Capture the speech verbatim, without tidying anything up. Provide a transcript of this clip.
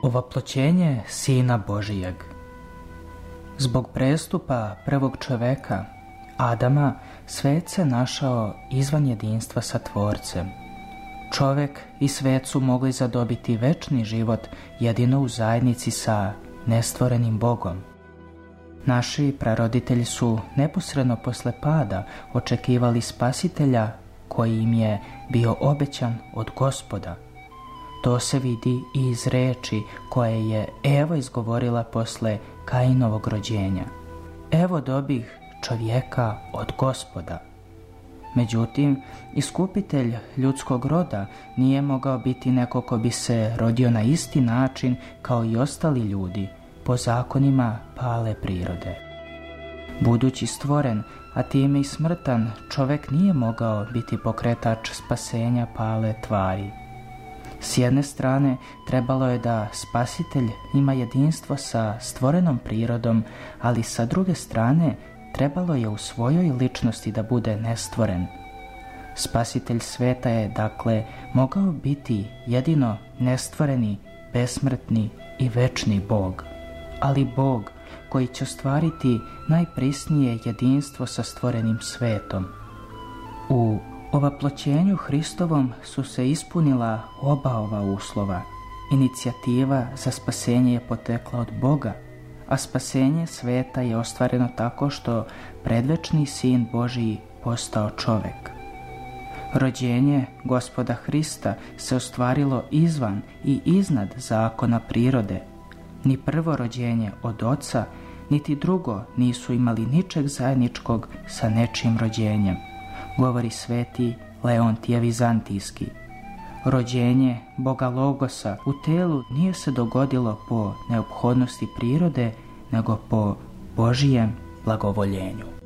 Ovaploćenje Sina Božijeg. Zbog prestupa prvog čoveka, Adama, svet se našao izvan jedinstva sa Tvorcem. Čovek i svet su mogli zadobiti večni život jedino u zajednici sa nestvorenim Bogom. Naši praroditelji su neposredno posle pada očekivali Spasitelja koji im je bio obećan od Gospoda. To se vidi i iz reči koje je Eva izgovorila posle Kainovog rođenja. Evo dobih čovjeka od Gospoda. Međutim, iskupitelj ljudskog roda nije mogao biti neko ko bi se rodio na isti način kao i ostali ljudi, po zakonima pale prirode. Budući stvoren, a time i smrtan, čovek nije mogao biti pokretač spasenja pale tvari. S jedne strane, trebalo je da Spasitelj ima jedinstvo sa stvorenom prirodom, ali sa druge strane, trebalo je u svojoj ličnosti da bude nestvoren. Spasitelj sveta je, dakle, mogao biti jedino nestvoreni, besmrtni i večni Bog, ali Bog koji će ostvariti najprisnije jedinstvo sa stvorenim svetom. U ovaploćenju Hristovom su se ispunila oba ova uslova. Inicijativa za spasenje je potekla od Boga, a spasenje sveta je ostvareno tako što predvečni Sin Božiji postao čovek. Rođenje Gospoda Hrista se ostvarilo izvan i iznad zakona prirode. Ni prvo rođenje od Oca, niti drugo nisu imali ničeg zajedničkog sa nečijim rođenjem, govori sveti Leontije Vizantijski. Rođenje Boga Logosa u telu nije se dogodilo po neophodnosti prirode, nego po Božijem blagovoljenju.